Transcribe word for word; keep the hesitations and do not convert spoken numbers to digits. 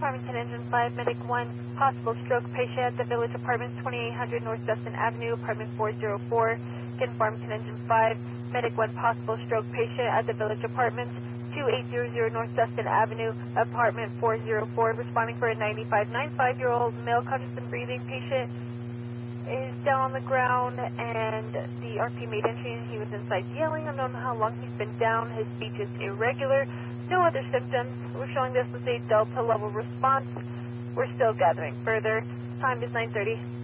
Farmington Engine five, Medic one, possible stroke patient at the Village Apartments, twenty-eight hundred North Dustin Avenue, Apartment four oh four. Again, Farmington Engine five, Medic one, possible stroke patient at the Village Apartments, twenty-eight hundred North Dustin Avenue, Apartment four oh four, responding for a ninety-five, ninety-five-year-old male conscious and breathing patient is down on the ground, and the R P made entry and he was inside yelling. Unknown how long he's been down. His speech is irregular. No other symptoms. We're showing this as a Delta level response. We're still gathering further. Time is nine thirty.